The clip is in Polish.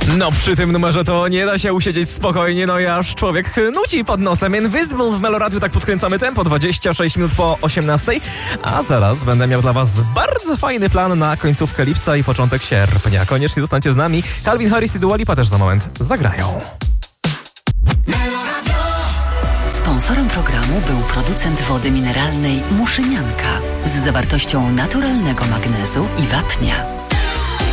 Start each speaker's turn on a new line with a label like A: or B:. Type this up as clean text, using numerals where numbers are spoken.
A: No przy tym numerze to nie da się usiedzieć spokojnie, no i aż człowiek nuci pod nosem. Invisible w Meloradiu, tak podkręcamy tempo, 26 minut po 18. A zaraz będę miał dla was bardzo fajny plan na końcówkę lipca i początek sierpnia. Koniecznie zostańcie z nami. Calvin Harris i Dua Lipa też za moment zagrają.
B: Sponsorem programu był producent wody mineralnej Muszynianka z zawartością naturalnego magnezu i wapnia.